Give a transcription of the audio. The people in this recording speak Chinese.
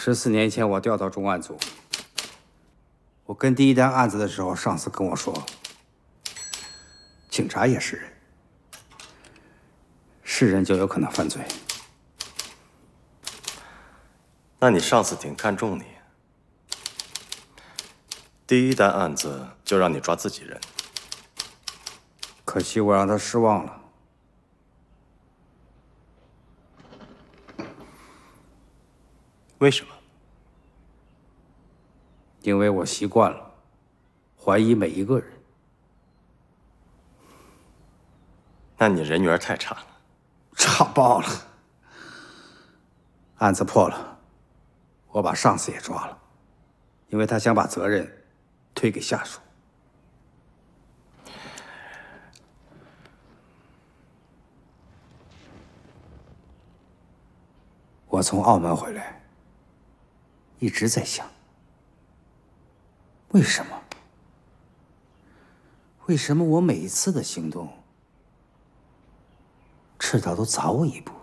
14年前我调到重案组，我跟第一单案子的时候，上司跟我说，警察也是人，是人就有可能犯罪。 那你上司挺看重你，第一单案子就让你抓自己人， 可惜我让他失望了。 为什么？ 因为我习惯了怀疑每一个人。 那你人缘太差了， 差爆了。案子破了，我把上司也抓了，因为他想把责任推给下属。我从澳门回来。 一直在想，为什么？为什么我每一次的行动，赤道都早我一步？